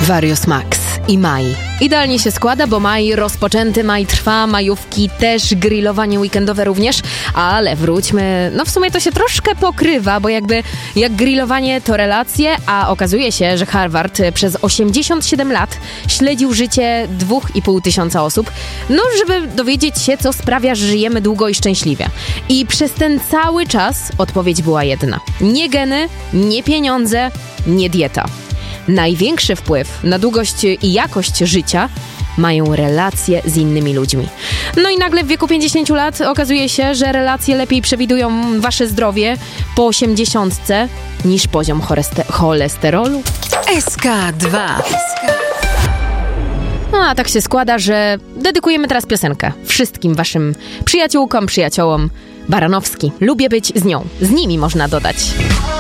Warius Max i maj. Idealnie się składa, bo maj rozpoczęty, maj trwa, majówki też, grillowanie weekendowe również, ale wróćmy, w sumie to się troszkę pokrywa, bo jak grillowanie to relacje, a okazuje się, że Harvard przez 87 lat śledził życie 2500 osób, żeby dowiedzieć się, co sprawia, że żyjemy długo i szczęśliwie. I przez ten cały czas odpowiedź była jedna. Nie geny, nie pieniądze, nie dieta. Największy wpływ na długość i jakość życia mają relacje z innymi ludźmi. I nagle w wieku 50 lat okazuje się, że relacje lepiej przewidują wasze zdrowie po 80 niż poziom cholesterolu. SK2. A tak się składa, że dedykujemy teraz piosenkę wszystkim waszym przyjaciółkom, przyjaciołom. Baranowski. Lubię być z nią. Z nimi można dodać.